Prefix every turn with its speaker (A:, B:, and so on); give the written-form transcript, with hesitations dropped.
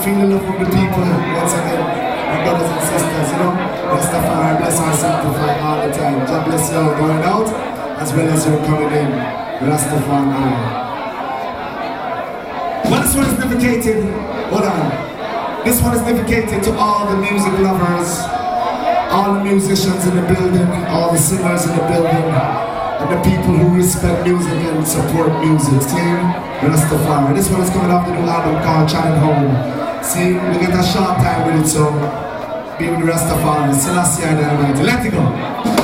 A: feel the love from the people once again. My brothers and sisters, you know. Rastafari, bless and sanctify all the time. God bless you all going out as well as you're coming in. Rastafari. Well, this one is dedicated. Hold on. This one is dedicated to all the music lovers, all the musicians in the building, all the singers in the building, and the people who respect music and support music. Team Rastafari. This one is coming off the new album called Channel Home. See, we get a short time with it, so be with Rastafari. Selassie and Almighty. Let it go.